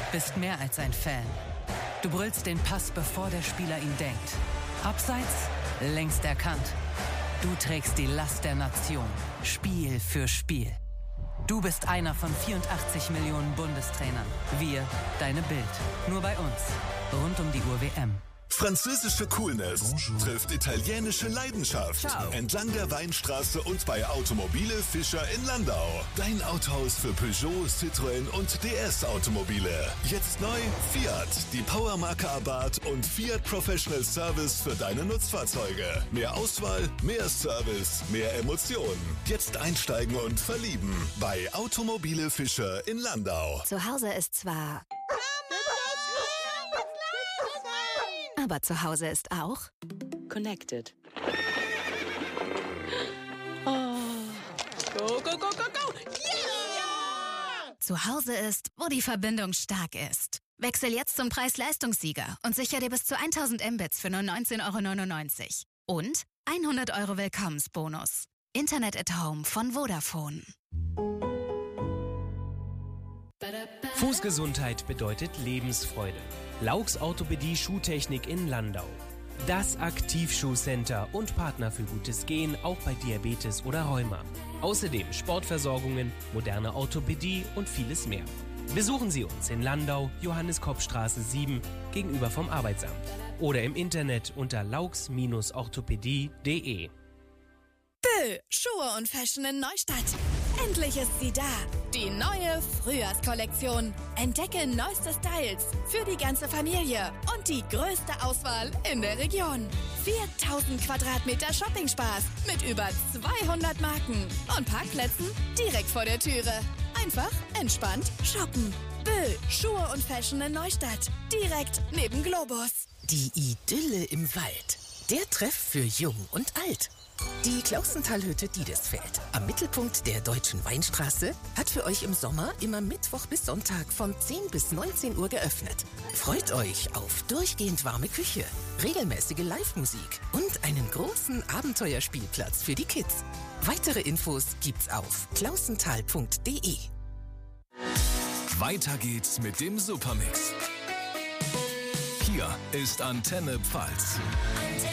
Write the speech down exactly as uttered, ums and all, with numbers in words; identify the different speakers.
Speaker 1: bist mehr als ein Fan. Du brüllst den Pass, bevor der Spieler ihn denkt. Abseits, längst erkannt. Du trägst die Last der Nation, Spiel für Spiel. Du bist einer von vierundachtzig Millionen Bundestrainern. Wir, deine Bild. Nur bei uns. Rund um die Uhr W M.
Speaker 2: Französische Coolness Bonjour. Trifft italienische Leidenschaft.
Speaker 1: Ciao.
Speaker 2: Entlang der Weinstraße und bei Automobile Fischer in Landau. Dein Autohaus für Peugeot, Citroën und D S-Automobile. Jetzt neu Fiat, die Powermarke Abarth und Fiat Professional Service für deine Nutzfahrzeuge. Mehr Auswahl, mehr Service, mehr Emotionen. Jetzt einsteigen und verlieben bei Automobile Fischer in Landau.
Speaker 3: Zu Hause ist zwar... Aber zu Hause ist auch
Speaker 4: Connected. Oh. Go, go, go, go, go! Yeah!
Speaker 3: Zu Hause ist, wo die Verbindung stark ist. Wechsel jetzt zum Preis-Leistungssieger und sicher dir bis zu tausend Mbits für nur neunzehn Euro neunundneunzig. Und hundert Euro Willkommensbonus. Internet at Home von Vodafone.
Speaker 5: Fußgesundheit bedeutet Lebensfreude. Laux Orthopädie Schuhtechnik in Landau. Das Aktivschuhcenter und Partner für gutes Gehen, auch bei Diabetes oder Rheuma. Außerdem Sportversorgungen, moderne Orthopädie und vieles mehr. Besuchen Sie uns in Landau, Johannes-Kopp-Straße sieben, gegenüber vom Arbeitsamt. Oder im Internet unter laux Bindestrich orthopädie punkt de.
Speaker 6: Bö, Schuhe und Fashion in Neustadt. Endlich ist sie da. Die neue Frühjahrskollektion. Entdecke neueste Styles für die ganze Familie und die größte Auswahl in der Region. viertausend Quadratmeter Shopping-Spaß mit über zweihundert Marken und Parkplätzen direkt vor der Türe. Einfach entspannt shoppen. Bö, Schuhe und Fashion in Neustadt. Direkt neben Globus.
Speaker 7: Die Idylle im Wald. Der Treff für Jung und Alt. Die Klausentalhütte Diedesfeld am Mittelpunkt der Deutschen Weinstraße hat für euch im Sommer immer Mittwoch bis Sonntag von zehn bis neunzehn Uhr geöffnet. Freut euch auf durchgehend warme Küche, regelmäßige Live-Musik und einen großen Abenteuerspielplatz für die Kids. Weitere Infos gibt's auf klausental punkt de.
Speaker 2: Weiter geht's mit dem Supermix. Hier ist Antenne Pfalz.